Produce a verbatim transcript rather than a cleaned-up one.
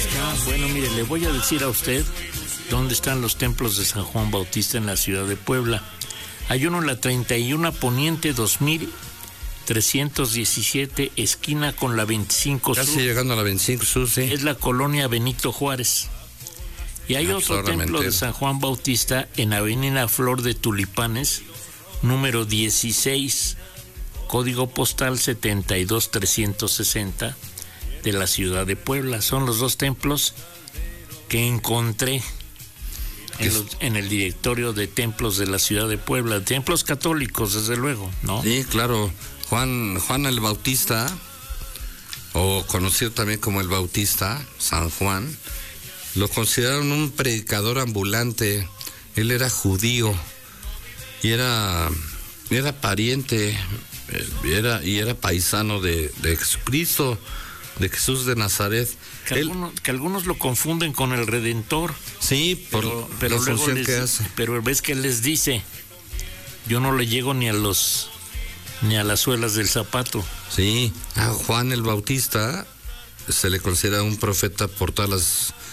está. Bueno, mire, le voy a decir a usted dónde están los templos de San Juan Bautista en la ciudad de Puebla. Hay uno en la treinta y uno Poniente dos mil trescientos diecisiete, esquina con la veinticinco Casi Sur. llegando a la veinticinco Sur, sí. Es la colonia Benito Juárez. Y hay Ah, otro templo de San Juan Bautista en Avenida Flor de Tulipanes, número dieciséis, código postal setenta y dos trescientos sesenta de la ciudad de Puebla. Son los dos templos que encontré en, los, en el directorio de templos de la ciudad de Puebla. Templos católicos, desde luego, ¿no? Sí, claro. Juan, Juan el Bautista, o conocido también como el Bautista, San Juan, lo consideraron un predicador ambulante. Él era judío y era, era pariente era, y era paisano de, de Jesucristo, de Jesús de Nazaret. Que, Él, algunos, que algunos lo confunden con el Redentor. Sí, por pero, pero la luego función les, que hace. Pero ves que él les dice, yo no le llego ni a los ni a las suelas del zapato. Sí, a Juan el Bautista se le considera un profeta por todas las